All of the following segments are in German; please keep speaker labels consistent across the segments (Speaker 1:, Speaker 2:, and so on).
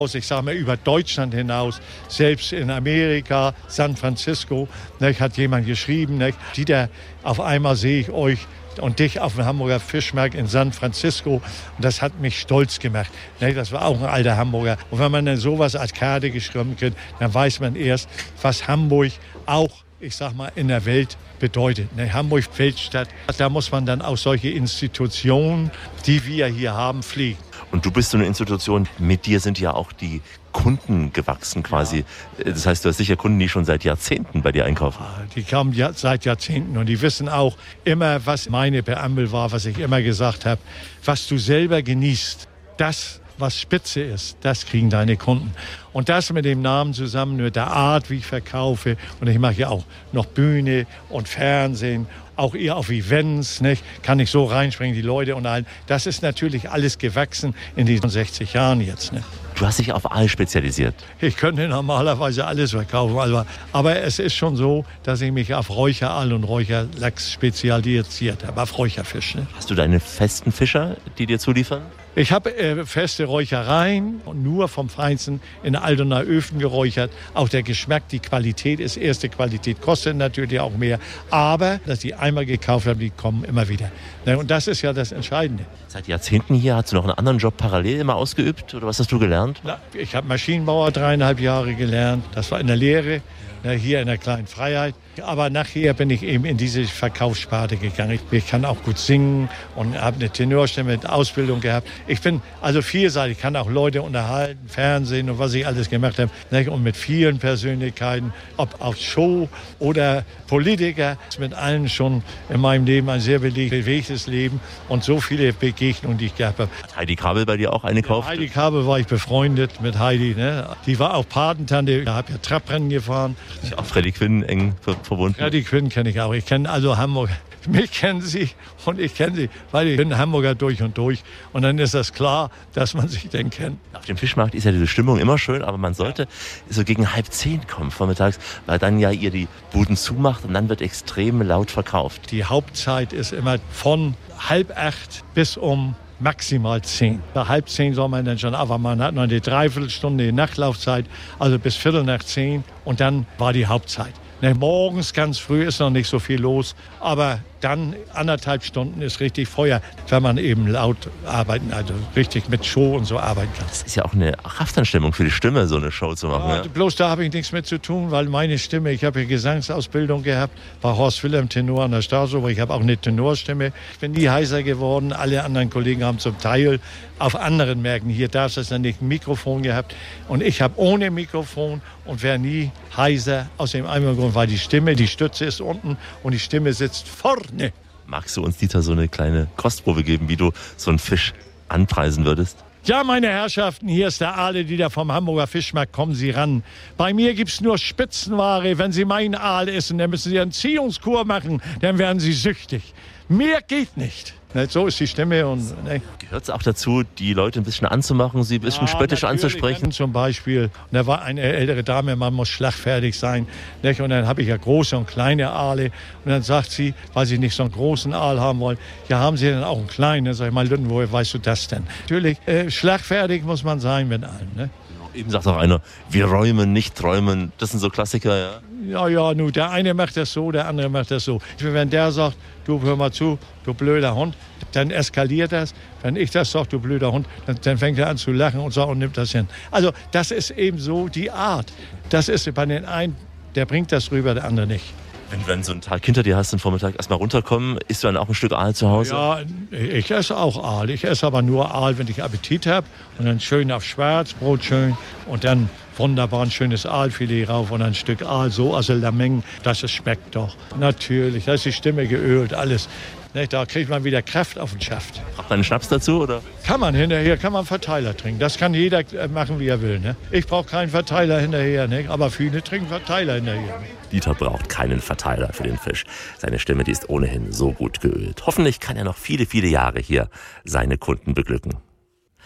Speaker 1: Ich sage mal über Deutschland hinaus, selbst in Amerika, San Francisco, hat jemand geschrieben, Dieter, auf einmal sehe ich euch und dich auf dem Hamburger Fischmarkt in San Francisco. Und das hat mich stolz gemacht. Das war auch ein alter Hamburger. Und wenn man dann sowas als Karte geschrieben kriegt, dann weiß man erst, was Hamburg auch, ich sag mal, in der Welt bedeutet. Hamburg Weltstadt, da muss man dann auch solche Institutionen, die wir hier haben, pflegen.
Speaker 2: Und du bist so eine Institution, mit dir sind ja auch die Kunden gewachsen quasi. Ja. Das heißt, du hast sicher Kunden, die schon seit Jahrzehnten bei dir einkaufen.
Speaker 1: Die kamen seit Jahrzehnten und die wissen auch immer, was meine Präambel war, was ich immer gesagt habe. Was du selber genießt, das, was spitze ist, das kriegen deine Kunden. Und das mit dem Namen zusammen, mit der Art, wie ich verkaufe. Und ich mache ja auch noch Bühne und Fernsehen, auch eher auf Events, kann ich so reinspringen, die Leute unterhalten. Das ist natürlich alles gewachsen in diesen 60 Jahren jetzt.
Speaker 2: Du hast dich auf Aal spezialisiert.
Speaker 1: Ich könnte normalerweise alles verkaufen, aber es ist schon so, dass ich mich auf Räucheraal und Räucherlachs spezialisiert habe, auf Räucherfisch.
Speaker 2: Hast du deine festen Fischer, die dir zuliefern?
Speaker 1: Ich habe feste Räuchereien und nur vom Feinsten in Aldoner Öfen geräuchert. Auch der Geschmack, die Qualität ist erste Qualität, kostet natürlich auch mehr. Aber, dass die einmal gekauft haben, die kommen immer wieder. Und das ist ja das Entscheidende.
Speaker 2: Seit Jahrzehnten hier, hast du noch einen anderen Job parallel immer ausgeübt? Oder was hast du gelernt?
Speaker 1: Ich habe Maschinenbauer 3,5 Jahre gelernt. Das war in der Lehre. Hier in der kleinen Freiheit. Aber nachher bin ich eben in diese Verkaufssparte gegangen. Ich kann auch gut singen und habe eine Tenorstimme mit Ausbildung gehabt. Ich bin also vielseitig, kann auch Leute unterhalten, Fernsehen und was ich alles gemacht habe. Und mit vielen Persönlichkeiten, ob auf Show oder Politiker, mit allen schon in meinem Leben ein sehr bewegtes Leben und so viele Begegnungen, die ich gehabt habe.
Speaker 2: Hat Heidi Kabel bei dir auch eingekauft?
Speaker 1: Heidi Kabel war ich befreundet mit Heidi. Die war auch Patentante, ich habe ja Trabrennen gefahren.
Speaker 2: Ist auch Freddie Quinn eng verbunden?
Speaker 1: Freddie Quinn kenne ich auch. Ich kenne also Hamburg. Mich kennen sie und ich kenne sie, weil ich bin Hamburger durch und durch. Und dann ist das klar, dass man sich denn kennt.
Speaker 2: Auf dem Fischmarkt ist ja diese Stimmung immer schön, aber man sollte so gegen 9:30 kommen vormittags, weil dann ja ihr die Buden zumacht und dann wird extrem laut verkauft.
Speaker 1: Die Hauptzeit ist immer von 7:30 bis um maximal 10. Bei 9:30 soll man dann schon, aber man hat noch eine Dreiviertelstunde Nachtlaufzeit, also bis 9:15 und dann war die Hauptzeit. Morgens ganz früh ist noch nicht so viel los, aber dann 1,5 Stunden ist richtig Feuer, wenn man eben laut arbeiten, also richtig mit Show und so arbeiten kann.
Speaker 2: Das ist ja auch eine Kraftanstrengung für die Stimme, so eine Show zu machen.
Speaker 1: Ja. Bloß da habe ich nichts mit zu tun, weil meine Stimme, ich habe ja Gesangsausbildung gehabt, bei Horst Wilhelm Tenor an der Staatsoper, ich habe auch eine Tenorstimme. Ich bin nie heiser geworden, alle anderen Kollegen haben zum Teil auf anderen Märkten, hier darf es dann nicht ein Mikrofon gehabt und ich habe ohne Mikrofon und wäre nie heiser, aus dem einen Grund, weil die Stimme, die Stütze ist unten und die Stimme sitzt vorne.
Speaker 2: Magst du uns, Dieter, so eine kleine Kostprobe geben, wie du so einen Fisch anpreisen würdest?
Speaker 1: Ja, meine Herrschaften, hier ist der Aale, die da vom Hamburger Fischmarkt, kommen Sie ran. Bei mir gibt's nur Spitzenware. Wenn Sie meinen Aal essen, dann müssen Sie eine Entziehungskur machen, dann werden Sie süchtig. Mehr geht nicht. So ist die Stimme.
Speaker 2: Gehört es auch dazu, die Leute ein bisschen anzumachen, sie ein bisschen spöttisch anzusprechen?
Speaker 1: Zum Beispiel, da war eine ältere Dame, man muss schlagfertig sein. Und dann habe ich ja große und kleine Aale. Und dann sagt sie, weil sie nicht so einen großen Aal haben wollen, ja, haben Sie denn auch einen kleinen? Dann sage ich mal, Lütten, woher weißt du das denn? Natürlich, schlagfertig muss man sein mit allen.
Speaker 2: Eben sagt auch einer, wir räumen, nicht träumen. Das sind so Klassiker, ja?
Speaker 1: Ja, nur der eine macht das so, der andere macht das so. Wenn der sagt, du hör mal zu, du blöder Hund, dann eskaliert das. Wenn ich das sage, du blöder Hund, dann fängt er an zu lachen und sagt und nimmt das hin. Also das ist eben so die Art. Das ist bei den einen, der bringt das rüber, der andere nicht.
Speaker 2: Wenn du dann so einen Tag hinter dir hast, den Vormittag erstmal runterkommen, isst du dann auch ein Stück Aal zu Hause?
Speaker 1: Ja, ich esse auch Aal. Ich esse aber nur Aal, wenn ich Appetit habe. Und dann schön auf Schwarzbrot schön und dann wunderbar ein schönes Aalfilet rauf und ein Stück Aal, so also Lameng, das schmeckt doch. Natürlich, da ist die Stimme geölt, alles. Da kriegt man wieder Kraft auf den Schaft.
Speaker 2: Braucht man einen Schnaps dazu, oder?
Speaker 1: Kann man hinterher, kann man Verteiler trinken. Das kann jeder machen, wie er will. Ne? Ich brauche keinen Verteiler hinterher, ne? Aber viele trinken Verteiler hinterher.
Speaker 2: Dieter braucht keinen Verteiler für den Fisch. Seine Stimme, die ist ohnehin so gut geölt. Hoffentlich kann er noch viele, viele Jahre hier seine Kunden beglücken.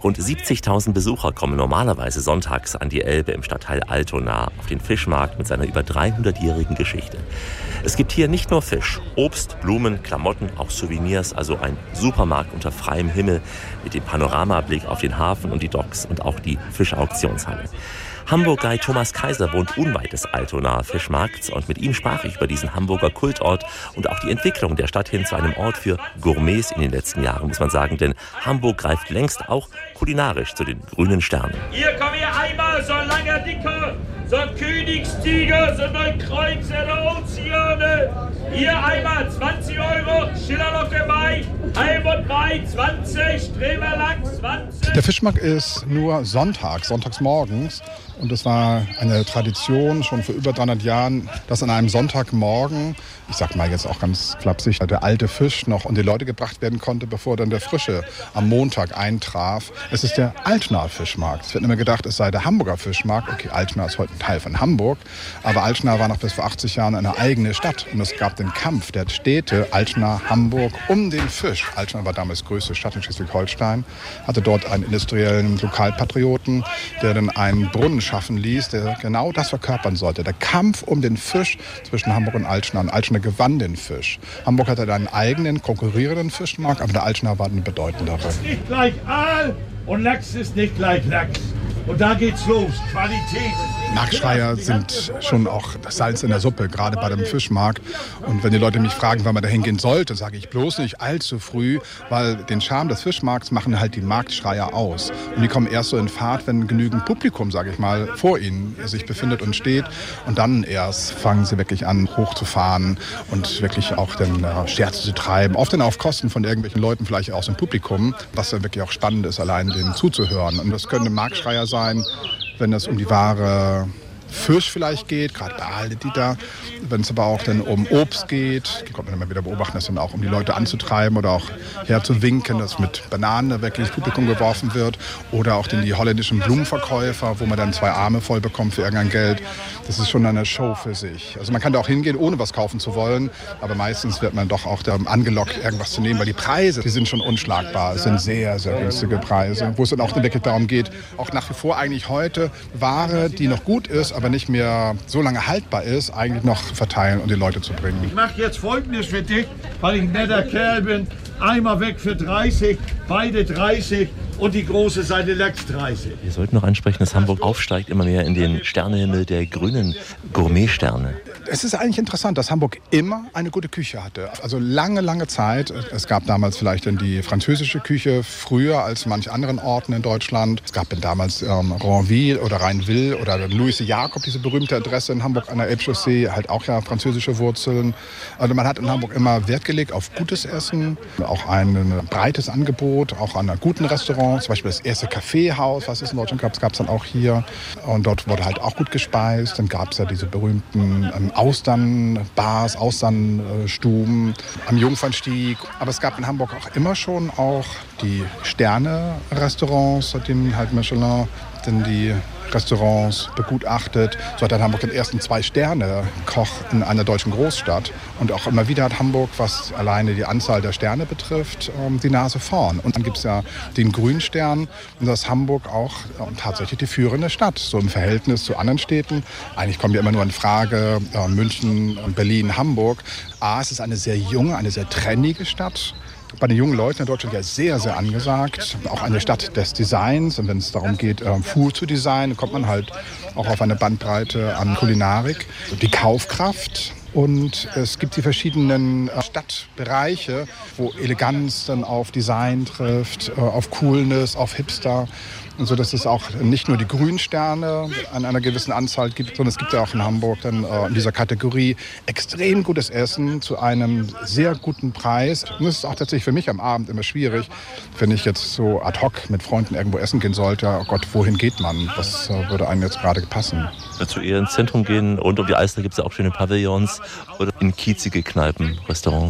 Speaker 2: Rund 70.000 Besucher kommen normalerweise sonntags an die Elbe im Stadtteil Altona auf den Fischmarkt mit seiner über 300-jährigen Geschichte. Es gibt hier nicht nur Fisch, Obst, Blumen, Klamotten, auch Souvenirs, also ein Supermarkt unter freiem Himmel mit dem Panoramablick auf den Hafen und die Docks und auch die Fischauktionshalle. Hamburg-Guide Thomas Kaiser wohnt unweit des Altonaer Fischmarkts und mit ihm sprach ich über diesen Hamburger Kultort und auch die Entwicklung der Stadt hin zu einem Ort für Gourmets in den letzten Jahren, muss man sagen, denn Hamburg greift längst auch kulinarisch zu den grünen Sternen.
Speaker 3: Hier kommen wir einmal so ein langer Dicker, so ein Königstiger, so ein Kreuzer der Ozeane. Hier einmal 20 Euro, Schillerlocke Mai, Heilbutt Mai 20, Streberlachs 20.
Speaker 4: Der Fischmarkt ist nur sonntags morgens. Und es war eine Tradition schon vor über 300 Jahren, dass an einem Sonntagmorgen, ich sag mal jetzt auch ganz flapsig, der alte Fisch noch unter die Leute gebracht werden konnte, bevor dann der frische am Montag eintraf. Es ist der Altonaer Fischmarkt. Es wird immer gedacht, es sei der Hamburger Fischmarkt. Okay, Altona ist heute ein Teil von Hamburg, aber Altona war noch bis vor 80 Jahren eine eigene Stadt. Und es gab den Kampf der Städte Altona, Hamburg um den Fisch. Altona war damals größte Stadt in Schleswig-Holstein, hatte dort einen industriellen Lokalpatrioten, der dann einen Brunnen schaffen ließ, der genau das verkörpern sollte. Der Kampf um den Fisch zwischen Hamburg und Altona. Und Altona gewann den Fisch. Hamburg hatte einen eigenen, konkurrierenden Fischmarkt, aber der Altona war ein bedeutendere.
Speaker 1: Lachs ist nicht gleich Aal und Lachs ist nicht gleich Lachs. Und da geht's los. Qualität.
Speaker 4: Marktschreier sind schon auch das Salz in der Suppe, gerade bei dem Fischmarkt. Und wenn die Leute mich fragen, wann man da hingehen sollte, sage ich bloß nicht allzu früh, weil den Charme des Fischmarkts machen halt die Marktschreier aus. Und die kommen erst so in Fahrt, wenn genügend Publikum, sage ich mal, vor ihnen sich befindet und steht. Und dann erst fangen sie wirklich an, hochzufahren und wirklich auch dann Scherze zu treiben. Oft dann auf Kosten von irgendwelchen Leuten, vielleicht auch aus dem Publikum, was dann wirklich auch spannend ist, allein denen zuzuhören. Und das können Marktschreier sein, wenn es um die Ware Fisch vielleicht geht, gerade bei Aal, Dieter. Wenn es aber auch dann um Obst geht, die kommt man immer wieder beobachten, das dann auch um die Leute anzutreiben oder auch herzuwinken, dass mit Bananen wirklich ins Publikum geworfen wird. Oder auch die holländischen Blumenverkäufer, wo man dann 2 Arme voll bekommt für irgendein Geld. Das ist schon eine Show für sich. Also man kann da auch hingehen, ohne was kaufen zu wollen, aber meistens wird man doch auch da angelockt, irgendwas zu nehmen, weil die Preise, die sind schon unschlagbar. Es sind sehr, sehr günstige Preise, wo es dann auch wirklich darum geht, auch nach wie vor eigentlich heute Ware, die noch gut ist, aber nicht mehr so lange haltbar ist, eigentlich noch verteilen und die Leute zu bringen.
Speaker 1: Ich mache jetzt Folgendes für dich, weil ich ein netter Kerl bin. Einmal weg für 30, beide 30 und die große Seite Lachs 30.
Speaker 2: Wir sollten noch ansprechen, dass Hamburg aufsteigt immer mehr in den Sternehimmel der grünen Gourmetsterne.
Speaker 4: Es ist eigentlich interessant, dass Hamburg immer eine gute Küche hatte. Also lange, lange Zeit. Es gab damals vielleicht dann die französische Küche früher als manch anderen Orten in Deutschland. Es gab dann damals Ranville oder Rheinville oder Louis Jacob, diese berühmte Adresse in Hamburg an der Elbchaussee, halt auch ja französische Wurzeln. Also man hat in Hamburg immer Wert gelegt auf gutes Essen, auch ein breites Angebot, auch an guten Restaurants. Zum Beispiel das erste Kaffeehaus, was es in Deutschland gab, es dann auch hier. Und dort wurde halt auch gut gespeist. Dann gab es ja diese berühmten Austernbars, Austernstuben am Jungfernstieg. Aber es gab in Hamburg auch immer schon auch die Sterne-Restaurants, seitdem halt Michelin denn die Restaurants begutachtet. So hat dann Hamburg den ersten 2-Sterne-Koch in einer deutschen Großstadt. Und auch immer wieder hat Hamburg, was alleine die Anzahl der Sterne betrifft, die Nase vorn. Und dann gibt es ja den Grünstern. Und das ist Hamburg auch tatsächlich die führende Stadt. So im Verhältnis zu anderen Städten. Eigentlich kommen ja immer nur in Frage München, Berlin, Hamburg. Es ist eine sehr junge, eine sehr trendige Stadt. Bei den jungen Leuten in Deutschland ja sehr, sehr angesagt. Auch eine Stadt des Designs. Und wenn es darum geht, Food zu designen, kommt man halt auch auf eine Bandbreite an Kulinarik. Die Kaufkraft. Und es gibt die verschiedenen Stadtbereiche, wo Eleganz dann auf Design trifft, auf Coolness, auf Hipster. Und so, dass es auch nicht nur die Grünsterne an einer gewissen Anzahl gibt, sondern es gibt ja auch in Hamburg dann in dieser Kategorie extrem gutes Essen zu einem sehr guten Preis. Und das ist auch tatsächlich für mich am Abend immer schwierig, wenn ich jetzt so ad hoc mit Freunden irgendwo essen gehen sollte. Oh Gott, wohin geht man? Was würde einem jetzt gerade passen?
Speaker 2: Willst du eher ins Zentrum gehen? Rund um die Alster gibt es ja auch schöne Pavillons oder in kiezige Kneipen, Restaurants?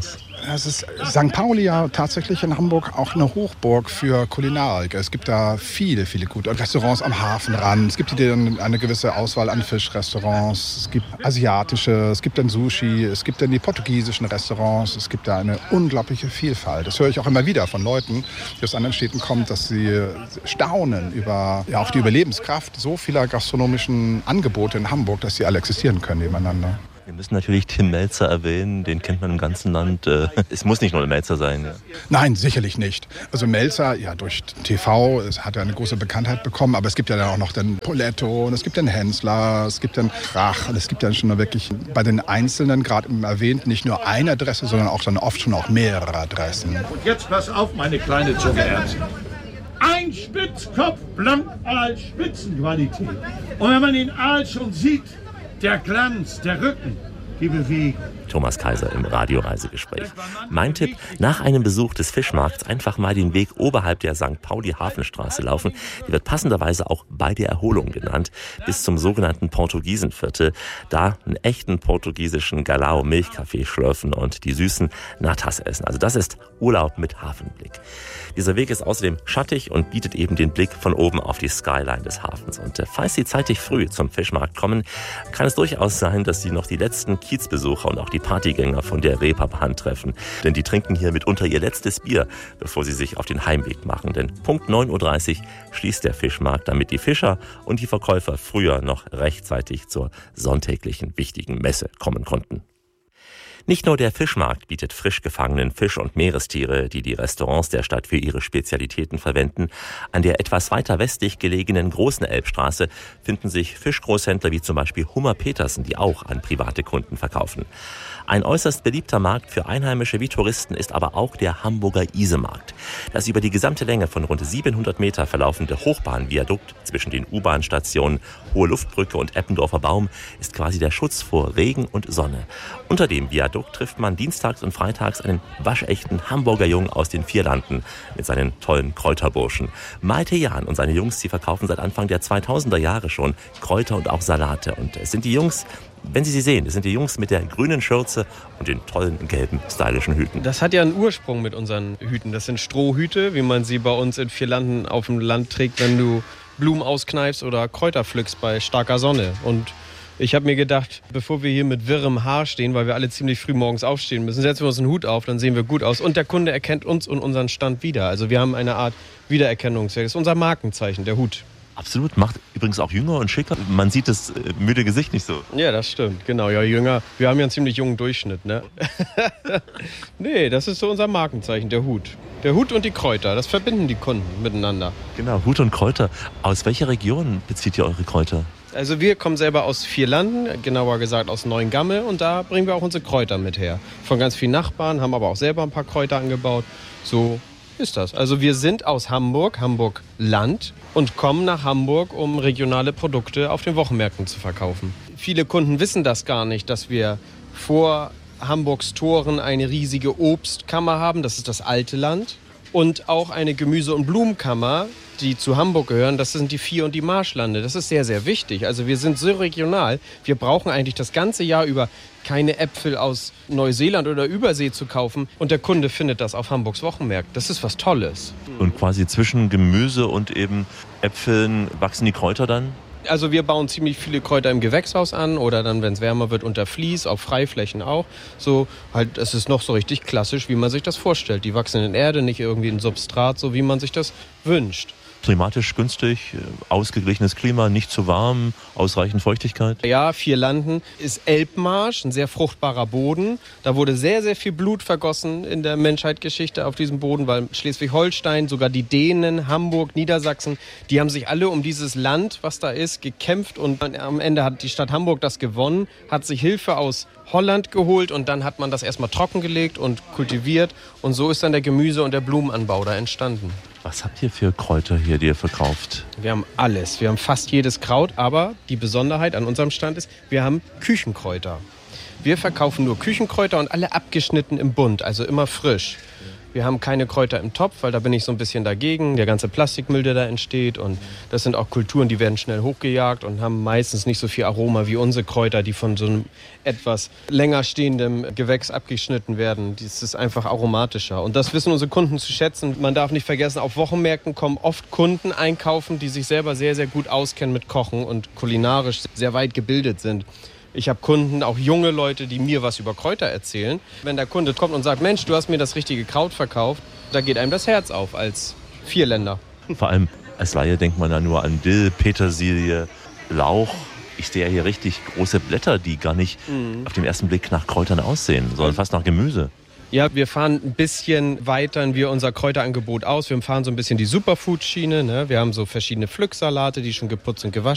Speaker 4: Es ist St. Pauli ja tatsächlich in Hamburg auch eine Hochburg für Kulinarik. Es gibt da viele, viele gute Restaurants am Hafenrand. Es gibt hier eine gewisse Auswahl an Fischrestaurants. Es gibt asiatische, es gibt dann Sushi, es gibt dann die portugiesischen Restaurants. Es gibt da eine unglaubliche Vielfalt. Das höre ich auch immer wieder von Leuten, die aus anderen Städten kommen, dass sie staunen über auch die Überlebenskraft so vieler gastronomischen Angebote in Hamburg, dass sie alle existieren können nebeneinander.
Speaker 2: Wir müssen natürlich Tim Mälzer erwähnen, den kennt man im ganzen Land. Es muss nicht nur ein Mälzer sein. Ja.
Speaker 4: Nein, sicherlich nicht. Also Mälzer, ja, durch TV hat er eine große Bekanntheit bekommen, aber es gibt ja dann auch noch den Poletto und es gibt den Hensler, es gibt den Krach und es gibt dann schon wirklich bei den Einzelnen, gerade erwähnt, nicht nur eine Adresse, sondern auch dann oft schon auch mehrere Adressen.
Speaker 5: Und jetzt pass auf, meine kleine Zungeärztin. Ein Spitzkopf Blankaal Spitzenqualität. Und wenn man den Aal schon sieht, der Glanz, der Rücken, die Bewegung.
Speaker 2: Thomas Kaiser im Radioreisegespräch. Mein Tipp, nach einem Besuch des Fischmarkts einfach mal den Weg oberhalb der St. Pauli-Hafenstraße laufen. Die wird passenderweise auch bei der Erholung genannt, bis zum sogenannten Portugiesenviertel. Da einen echten portugiesischen Galao-Milchkaffee schlürfen und die süßen Natas essen. Also das ist Urlaub mit Hafenblick. Dieser Weg ist außerdem schattig und bietet eben den Blick von oben auf die Skyline des Hafens. Und falls Sie zeitig früh zum Fischmarkt kommen, kann es durchaus sein, dass Sie noch die letzten Kiezbesucher und auch die Partygänger von der Reeperbahn treffen. Denn die trinken hier mitunter ihr letztes Bier, bevor sie sich auf den Heimweg machen. Denn Punkt 9.30 Uhr schließt der Fischmarkt, damit die Fischer und die Verkäufer früher noch rechtzeitig zur sonntäglichen wichtigen Messe kommen konnten. Nicht nur der Fischmarkt bietet frisch gefangenen Fisch und Meerestiere, die die Restaurants der Stadt für ihre Spezialitäten verwenden. An der etwas weiter westlich gelegenen Großen Elbstraße finden sich Fischgroßhändler wie zum Beispiel Hummer Petersen, die auch an private Kunden verkaufen. Ein äußerst beliebter Markt für Einheimische wie Touristen ist aber auch der Hamburger Isemarkt. Das über die gesamte Länge von rund 700 Meter verlaufende Hochbahnviadukt zwischen den U-Bahn-Stationen Hohe Luftbrücke und Eppendorfer Baum ist quasi der Schutz vor Regen und Sonne. Unter dem Viadukt trifft man dienstags und freitags einen waschechten Hamburger Jungen aus den Vierlanden mit seinen tollen Kräuterburschen. Malte Jahn und seine Jungs, die verkaufen seit Anfang der 2000er Jahre schon Kräuter und auch Salate. Und es sind die Jungs, wenn Sie sie sehen, das sind die Jungs mit der grünen Schürze und den tollen gelben, stylischen Hüten.
Speaker 6: Das hat ja einen Ursprung mit unseren Hüten. Das sind Strohhüte, wie man sie bei uns in Vierlanden auf dem Land trägt, wenn du Blumen auskneifst oder Kräuter pflückst bei starker Sonne. Und ich habe mir gedacht, bevor wir hier mit wirrem Haar stehen, weil wir alle ziemlich früh morgens aufstehen müssen, setzen wir uns einen Hut auf, dann sehen wir gut aus. Und der Kunde erkennt uns und unseren Stand wieder. Also wir haben eine Art Wiedererkennungswert. Das ist unser Markenzeichen, der Hut.
Speaker 2: Absolut, macht übrigens auch jünger und schicker. Man sieht das müde Gesicht nicht so.
Speaker 6: Ja, das stimmt, genau. Ja, jünger. Wir haben ja einen ziemlich jungen Durchschnitt, ne? Nee, das ist so unser Markenzeichen, der Hut. Der Hut und die Kräuter, das verbinden die Kunden miteinander.
Speaker 2: Genau, Hut und Kräuter. Aus welcher Region bezieht ihr eure Kräuter?
Speaker 6: Also wir kommen selber aus Vierlanden, genauer gesagt aus Neuengamme, und da bringen wir auch unsere Kräuter mit her. Von ganz vielen Nachbarn, haben aber auch selber ein paar Kräuter angebaut. So ist das. Also wir sind aus Hamburg, Hamburg-Land, und kommen nach Hamburg, um regionale Produkte auf den Wochenmärkten zu verkaufen. Viele Kunden wissen das gar nicht, dass wir vor Hamburgs Toren eine riesige Obstkammer haben, das ist das alte Land, und auch eine Gemüse- und Blumenkammer, die zu Hamburg gehören, das sind die Vier- und die Marschlande. Das ist sehr, sehr wichtig. Also wir sind so regional, wir brauchen eigentlich das ganze Jahr über keine Äpfel aus Neuseeland oder Übersee zu kaufen, und der Kunde findet das auf Hamburgs Wochenmärkten. Das ist was Tolles.
Speaker 2: Und quasi zwischen Gemüse und eben Äpfeln wachsen die Kräuter dann?
Speaker 6: Also wir bauen ziemlich viele Kräuter im Gewächshaus an oder dann, wenn es wärmer wird, unter Vlies, auf Freiflächen auch. So halt, es ist noch so richtig klassisch, wie man sich das vorstellt. Die wachsen in Erde, nicht irgendwie in Substrat, so wie man sich das wünscht.
Speaker 2: Klimatisch günstig, ausgeglichenes Klima, nicht zu warm, ausreichend Feuchtigkeit?
Speaker 6: Ja, Vierlanden ist Elbmarsch, ein sehr fruchtbarer Boden. Da wurde sehr, sehr viel Blut vergossen in der Menschheitsgeschichte auf diesem Boden, weil Schleswig-Holstein, sogar die Dänen, Hamburg, Niedersachsen, die haben sich alle um dieses Land, was da ist, gekämpft, und am Ende hat die Stadt Hamburg das gewonnen, hat sich Hilfe aus Holland geholt, und dann hat man das erstmal trockengelegt und kultiviert, und so ist dann der Gemüse- und der Blumenanbau da entstanden.
Speaker 2: Was habt ihr für Kräuter hier, die ihr verkauft?
Speaker 6: Wir haben alles. Wir haben fast jedes Kraut, aber die Besonderheit an unserem Stand ist, wir haben Küchenkräuter. Wir verkaufen nur Küchenkräuter und alle abgeschnitten im Bund, also immer frisch. Wir haben keine Kräuter im Topf, weil da bin ich so ein bisschen dagegen. Der ganze Plastikmüll, der da entsteht. Und das sind auch Kulturen, die werden schnell hochgejagt und haben meistens nicht so viel Aroma wie unsere Kräuter, die von so einem etwas länger stehenden Gewächs abgeschnitten werden. Das ist einfach aromatischer. Und das wissen unsere Kunden zu schätzen. Man darf nicht vergessen, auf Wochenmärkten kommen oft Kunden einkaufen, die sich selber sehr, sehr gut auskennen mit Kochen und kulinarisch sehr weit gebildet sind. Ich habe Kunden, auch junge Leute, die mir was über Kräuter erzählen. Wenn der Kunde kommt und sagt, Mensch, du hast mir das richtige Kraut verkauft, da geht einem das Herz auf als Vierländer.
Speaker 2: Vor allem als Laie denkt man da nur an Dill, Petersilie, Lauch. Ich sehe ja hier richtig große Blätter, die gar nicht auf den ersten Blick nach Kräutern aussehen, sondern fast nach Gemüse.
Speaker 6: Ja, wir fahren ein bisschen weitern wir unser Kräuterangebot aus. Wir fahren so ein bisschen die Superfood-Schiene. Ne? Wir haben so verschiedene Pflücksalate, die schon geputzt und gewaschen